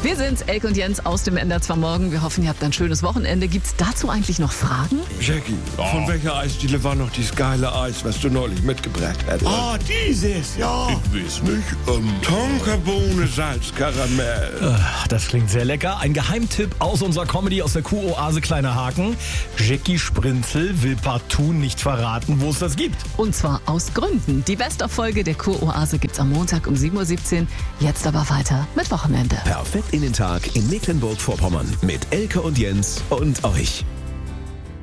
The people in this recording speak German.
Wir sind's, Elke und Jens aus dem NDR 2 Morgen. Wir hoffen, ihr habt ein schönes Wochenende. Gibt's dazu eigentlich noch Fragen? Jackie, von welcher Eisdiele war noch dieses geile Eis, was du neulich mitgebracht hattest? Ah, dieses, ja. Ich weiß nicht. Tonkabohne Salzkaramell. Das klingt sehr lecker. Ein Geheimtipp aus unserer Comedy aus der Kuroase Kleiner Haken. Jackie Sprinzel will partout nicht verraten, wo es das gibt. Und zwar aus Gründen. Die Best-of-Folge der Kuroase gibt's am Montag um 7:17 Uhr. Jetzt aber weiter mit Wochenende. Perfekt in den Tag in Mecklenburg-Vorpommern mit Elke und Jens und euch.